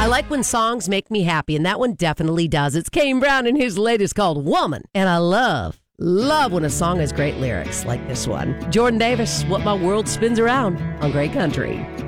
like when songs make me happy, and that one definitely does. It's Kane Brown and his latest called Woman. And I love when a song has great lyrics like this one. Jordan Davis, What My World Spins Around on Great Country.